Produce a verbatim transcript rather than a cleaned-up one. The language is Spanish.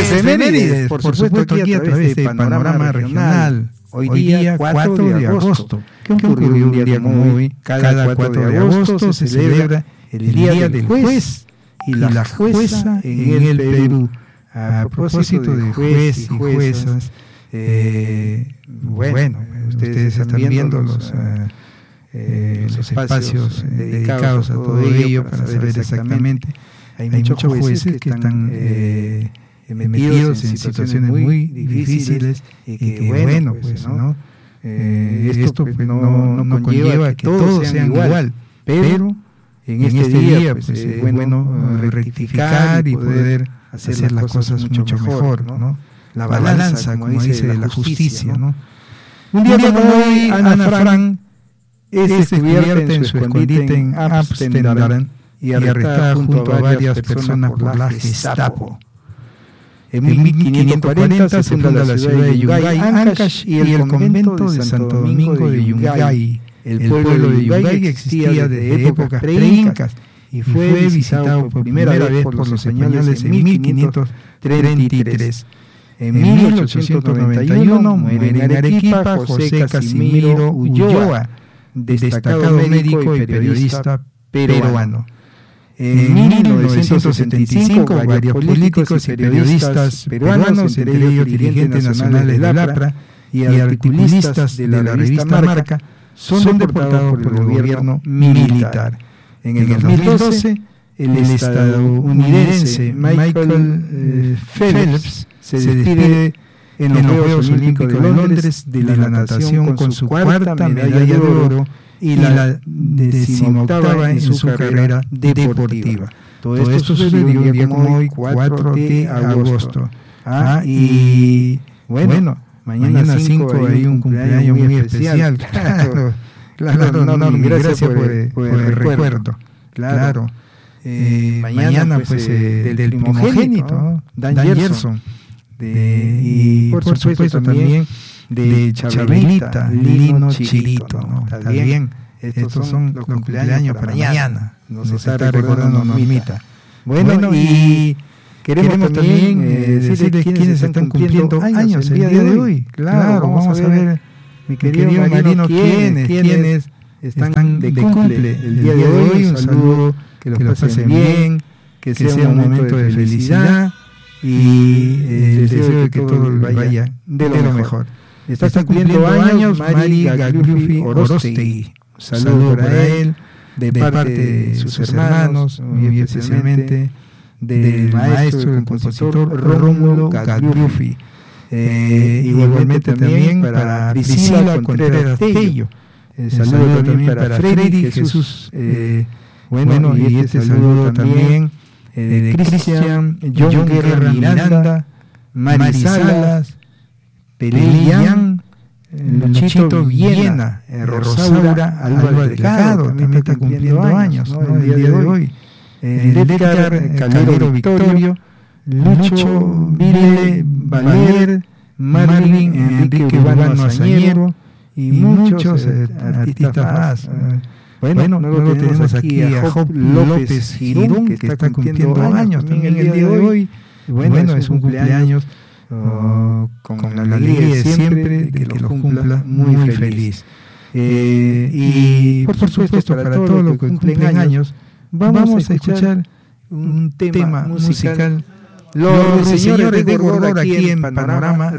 efemérides, por, por supuesto, aquí a través de Panorama Regional. Hoy día, cuatro de agosto. ¿Qué ocurrió un día como hoy? Cada cuatro de agosto se celebra el Día del Juez y la Jueza en el Perú. A propósito de juez y juezas, eh, bueno, ustedes están viendo los, uh, eh, los espacios dedicados a todo ello para saber exactamente. Hay muchos jueces que están eh, metidos en situaciones muy difíciles y que, bueno, pues, ¿no? Eh, esto pues, no, no conlleva que todos sean igual, pero en este día pues, es pues, bueno uh, rectificar y poder hacer, hacer las cosas mucho mejor, ¿no? ¿no? La balanza, como dice, de la justicia, ¿no? Un día como hoy, Ana Frank es descubierta en su escondite en Amsterdam y arrestada junto a varias personas por la Gestapo. En mil quinientos cuarenta se funda la ciudad de Yungay, Ancash, y el convento de Santo Domingo de Yungay. El pueblo de Yungay existía desde épocas pre-incas y fue visitado por primera vez por los españoles en mil quinientos treinta y tres. En mil ochocientos noventa y uno muere en Arequipa José Casimiro Ulloa, destacado médico y periodista peruano. En mil novecientos setenta y cinco, varios políticos y periodistas peruanos, entre ellos dirigentes nacionales de LAPRA y articulistas de la revista Marca, son deportados por el gobierno militar. En el dos mil doce, el estadounidense Michael eh, Phelps se despide en los Juegos Olímpicos de Londres de la natación con su cuarta medalla de oro y la decimoctava en su carrera deportiva. Todo esto sucedió un día como hoy, cuatro de agosto. Ah, y bueno, mañana cinco hay un cumpleaños muy especial. Claro, claro, no, no, gracias por, por, el, por el recuerdo. Claro. Eh, mañana, pues, pues eh, del primogénito, ¿no? Dan, Dan Gerson. De, y por, por supuesto también de Chabelita, Lino Chirito, ¿no? Está bien, estos, estos son los cumpleaños para mañana, nos, nos está, está recordando Normita. Bueno, bueno, y queremos, queremos también eh, decirles quiénes están cumpliendo años el día de hoy. Claro, vamos a ver, mi querido, querido Marino, quiénes, quiénes están de cumple el día de hoy. Un saludo, que los pasen bien, que sea un momento de felicidad y eh, el deseo de que todo vaya de lo mejor. mejor. Está, Está cumpliendo años Mari Gagliuffi Orostegui. Saludo para él, de parte de sus hermanos, muy especialmente del maestro, el compositor Rómulo Gagliuffi. Eh, igualmente también para Priscila Contreras Tello. Eh, saludo, saludo también para Freddy Jesús. Eh, bueno, y este saludo también Eh, de Cristian, John Guerra Miranda, Mari Salas, Pelelian, Luchito Viena, eh, Rosaura Alba Delgado, también está cumpliendo años, ¿no? El día de hoy. Eh, Edgar Calero Victorio, Lucho Vile Valer, Marvin Enrique Urbano Azañero y muchos eh, artistas más. Eh, Bueno, luego, luego tenemos aquí a Job López Girón, que está cumpliendo años también el día de hoy. Y bueno, bueno, es un cumpleaños uh, con, con la alegría de siempre, de que lo cumpla muy feliz. Eh, y por, por supuesto, para todos los que cumplen años, vamos a escuchar un tema musical. Los señores de Gordor aquí en Panorama